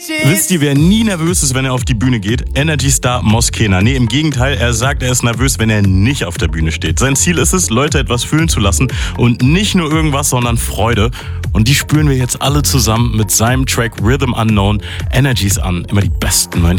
Wisst ihr, wer nie nervös ist, wenn er auf die Bühne geht? Energy Star Moskena. Nee, im Gegenteil, er sagt, er ist nervös, wenn er nicht auf der Bühne steht. Sein Ziel ist es, Leute etwas fühlen zu lassen und nicht nur irgendwas, sondern Freude. Und die spüren wir jetzt alle zusammen mit seinem Track Rhythm Unknown. Energies an, immer die besten neuen